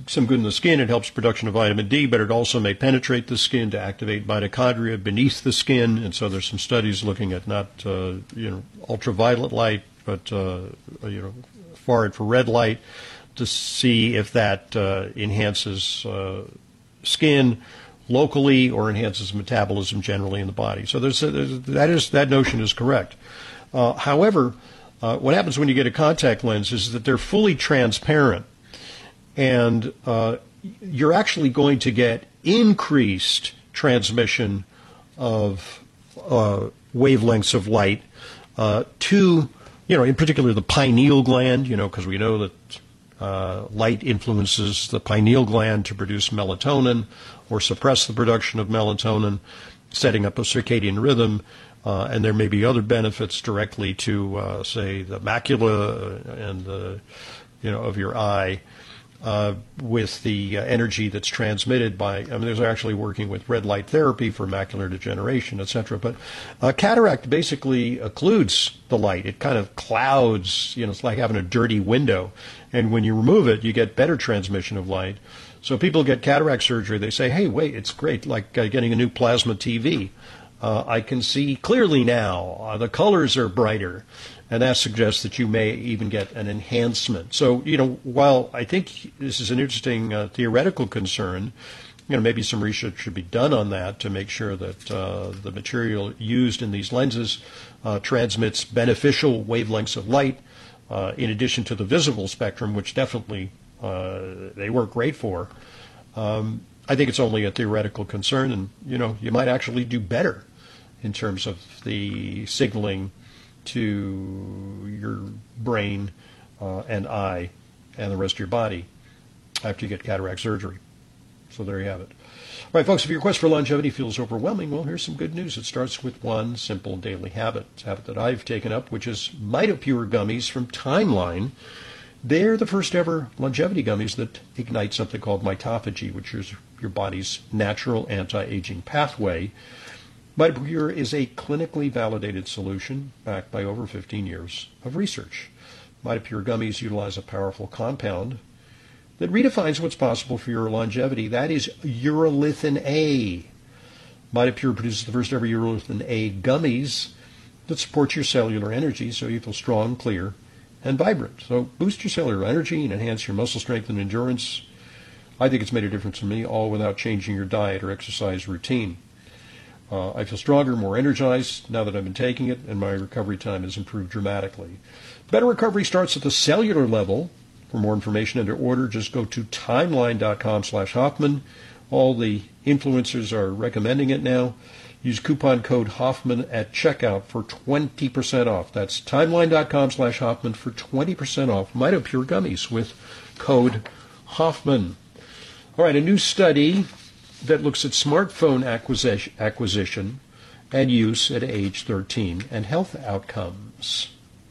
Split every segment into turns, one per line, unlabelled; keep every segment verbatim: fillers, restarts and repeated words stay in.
some good in the skin. It helps production of vitamin D, but it also may penetrate the skin to activate mitochondria beneath the skin. And so there's some studies looking at not uh, you know ultraviolet light, but uh, you know far infrared light to see if that uh, enhances uh, skin locally or enhances metabolism generally in the body. So there's, a, there's that is that notion is correct. Uh, however, uh, what happens when you get a contact lens is that they're fully transparent, and uh, you're actually going to get increased transmission of uh, wavelengths of light uh, to, you know, in particular the pineal gland, you know, because we know that uh, light influences the pineal gland to produce melatonin or suppress the production of melatonin, setting up a circadian rhythm. Uh, and there may be other benefits directly to, uh, say, the macula and the, you know, of your eye uh, with the uh, energy that's transmitted by. I mean, there's actually working with red light therapy for macular degeneration, et cetera. But uh, cataract basically occludes the light. It kind of clouds. You know, it's like having a dirty window. And when you remove it, you get better transmission of light. So people get cataract surgery. They say, "Hey, wait, it's great, like uh, getting a new plasma T V." Uh, I can see clearly now. Uh, the colors are brighter, and that suggests that you may even get an enhancement. So, you know, while I think this is an interesting uh, theoretical concern, you know, maybe some research should be done on that to make sure that uh, the material used in these lenses uh, transmits beneficial wavelengths of light, uh, in addition to the visible spectrum, which definitely uh, they work great for. Um, I think it's only a theoretical concern, and, you know, you might actually do better in terms of the signaling to your brain uh, and eye and the rest of your body after you get cataract surgery. So there you have it. All right, folks, if your quest for longevity feels overwhelming, well, here's some good news. It starts with one simple daily habit. It's a habit that I've taken up, which is MitoPure gummies from Timeline. They're the first ever longevity gummies that ignite something called mitophagy, which is your body's natural anti-aging pathway. MitoPure is a clinically validated solution backed by over fifteen years of research. MitoPure gummies utilize a powerful compound that redefines what's possible for your longevity. That is urolithin A. MitoPure produces the first ever urolithin A gummies that support your cellular energy so you feel strong, clear, and vibrant. So boost your cellular energy and enhance your muscle strength and endurance. I think it's made a difference for me, all without changing your diet or exercise routine. Uh, I feel stronger, more energized now that I've been taking it, and my recovery time has improved dramatically. Better recovery starts at the cellular level. For more information and to order, just go to timeline.com slash Hoffman. All the influencers are recommending it now. Use coupon code Hoffman at checkout for twenty percent off. That's timeline.com slash Hoffman for twenty percent off MitoPure gummies with code Hoffman. All right, a new study that looks at smartphone acquisition, acquisition and use at age thirteen and health outcomes.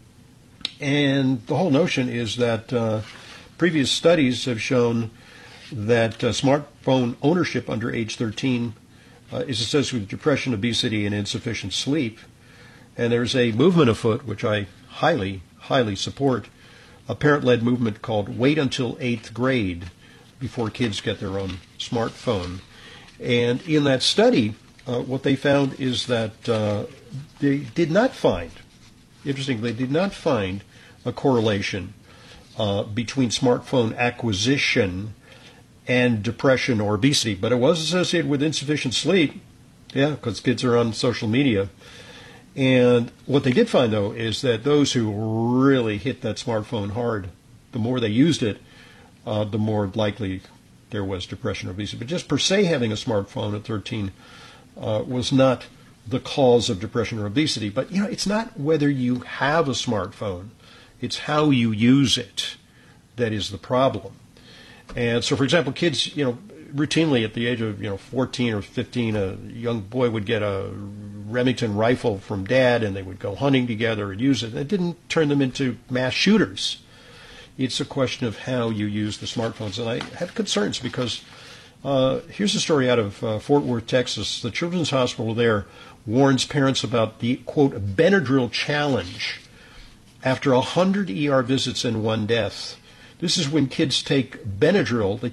And the whole notion is that uh, previous studies have shown that uh, smartphone ownership under age thirteen uh, is associated with depression, obesity, and insufficient sleep. And there's a movement afoot, which I highly, highly support, a parent-led movement called Wait Until Eighth Grade before kids get their own smartphone. And in that study, uh, what they found is that uh, they did not find, interestingly, they did not find a correlation uh, between smartphone acquisition and depression or obesity, but it was associated with insufficient sleep, yeah, because kids are on social media. And what they did find, though, is that those who really hit that smartphone hard, the more they used it, uh, the more likely there was depression or obesity. But just per se having a smartphone at thirteen uh, was not the cause of depression or obesity. But, you know, it's not whether you have a smartphone. It's how you use it that is the problem. And so, for example, kids, you know, routinely at the age of, you know, fourteen or fifteen, a young boy would get a Remington rifle from dad and they would go hunting together and use it. It didn't turn them into mass shooters. It's a question of how you use the smartphones. And I have concerns because uh, here's a story out of uh, Fort Worth, Texas. The Children's Hospital there warns parents about the, quote, Benadryl challenge after one hundred E R visits and one death. This is when kids take Benadryl. They